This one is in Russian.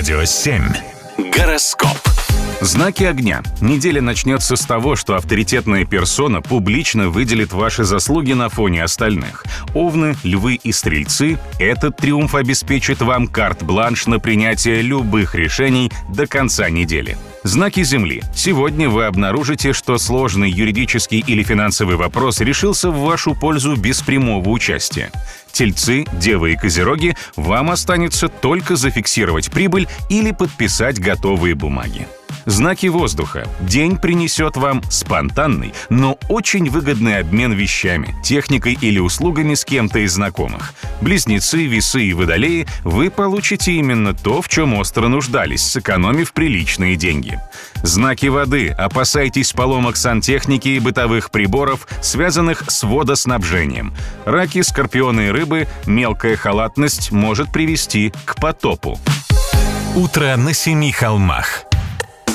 Радио 7. Гороскоп. Знаки огня. Неделя начнется с того, что авторитетная персона публично выделит ваши заслуги на фоне остальных. Овны, львы и стрельцы – этот триумф обеспечит вам карт-бланш на принятие любых решений до конца недели. Знаки Земли. Сегодня вы обнаружите, что сложный юридический или финансовый вопрос решился в вашу пользу без прямого участия. Тельцы, Девы и Козероги, вам останется только зафиксировать прибыль или подписать готовые бумаги. Знаки воздуха. День принесет вам спонтанный, но очень выгодный обмен вещами, техникой или услугами с кем-то из знакомых. Близнецы, Весы и Водолеи, вы получите именно то, в чем остро нуждались, сэкономив приличные деньги. Знаки воды. Опасайтесь поломок сантехники и бытовых приборов, связанных с водоснабжением. Раки, Скорпионы и Рыбы, мелкая халатность может привести к потопу. Утро на 7 холмах.